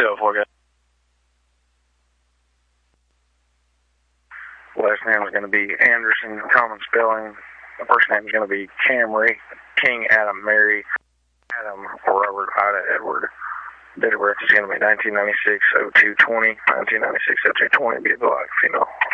204, guys. Last name is going to be Anderson, common spelling. The first name is going to be Camry, King Adam Mary, Adam Robert Ida Edward. Date of birth is going to be 1996-02-20, 1996-02-20, be a black female.